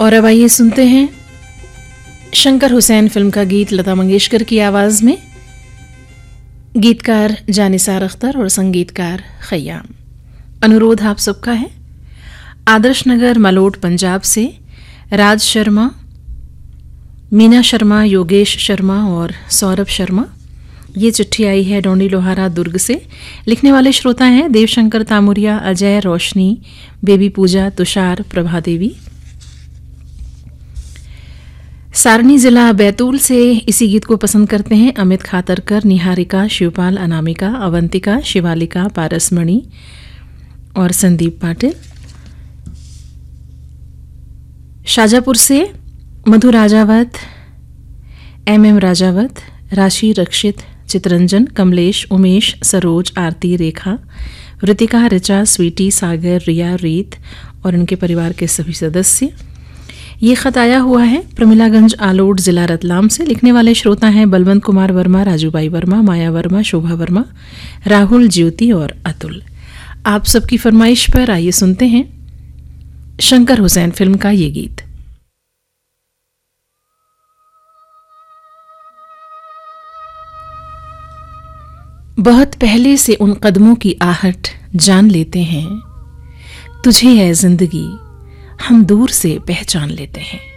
और अब आइए सुनते हैं शंकर हुसैन फिल्म का गीत लता मंगेशकर की आवाज में। गीतकार जानिसार अख्तर और संगीतकार खयाम। अनुरोध आप सबका है आदर्श नगर मलोट पंजाब से राज शर्मा, मीना शर्मा, योगेश शर्मा और सौरभ शर्मा। ये चिट्ठी आई है डोंडी लोहारा दुर्ग से। लिखने वाले श्रोता हैं देवशंकर तामुरिया, अजय, रोशनी, बेबी पूजा, तुषार, प्रभा देवी। सारनी जिला बैतूल से इसी गीत को पसंद करते हैं अमित खातरकर, निहारिका, शिवपाल, अनामिका, अवंतिका, शिवालिका, पारसमणि और संदीप पाटिल। शाजापुर से मधु राजावत, एम राजावत, राशि, रक्षित, चितरंजन, कमलेश, उमेश, सरोज, आरती, रेखा, ऋतिका, ऋचा, स्वीटी, सागर, रिया, रीत और उनके परिवार के सभी सदस्य। ये खत आया हुआ है प्रमिलागंज आलोट जिला रतलाम से। लिखने वाले श्रोता हैं बलवंत कुमार वर्मा, राजूबाई वर्मा, माया वर्मा, शोभा वर्मा, राहुल, ज्योति और अतुल। आप सबकी फरमाइश पर आइए सुनते हैं शंकर हुसैन फिल्म का ये गीत। बहुत पहले से उन कदमों की आहट जान लेते हैं, तुझे है जिंदगी हम दूर से पहचान लेते हैं।